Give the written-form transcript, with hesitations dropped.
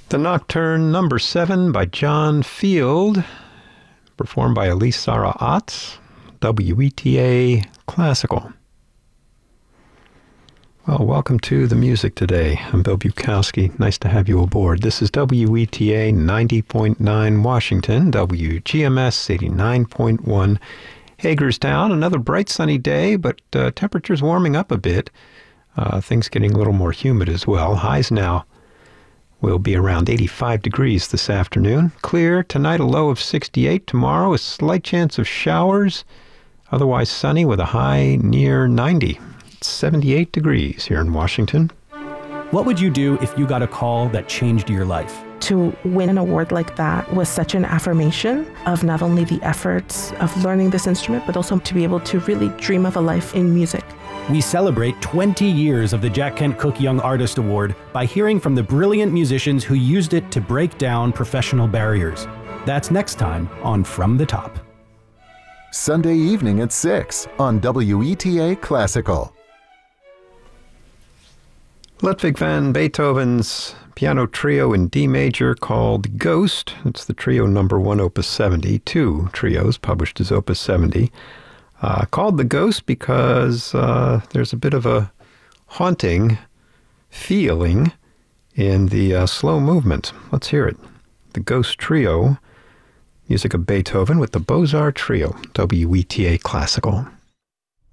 The Nocturne number 7 by John Field, performed by Elise Sarah Otts, WETA Classical. Well, welcome to the music today. I'm Bill Bukowski. Nice to have you aboard. This is WETA 90.9 Washington, WGMS 89.1 Hagerstown. Another bright sunny day, but temperatures warming up a bit. Things getting a little more humid as well. Highs now will be around 85 degrees this afternoon. Clear tonight, a low of 68. Tomorrow, a slight chance of showers. Otherwise sunny with a high near 90. It's 78 degrees here in Washington. What would you do if you got a call that changed your life? To win an award like that was such an affirmation of not only the efforts of learning this instrument, but also to be able to really dream of a life in music. We celebrate 20 years of the Jack Kent Cooke Young Artist Award by hearing from the brilliant musicians who used it to break down professional barriers. That's next time on From the Top. Sunday evening at 6 on WETA Classical. Ludwig van Beethoven's piano trio in D major called Ghost. It's the trio number 1, opus 70. 2 trios published as opus 70. Called the Ghost because there's a bit of a haunting feeling in the slow movement. Let's hear it. The Ghost Trio, music of Beethoven with the Beaux-Arts Trio, WETA Classical.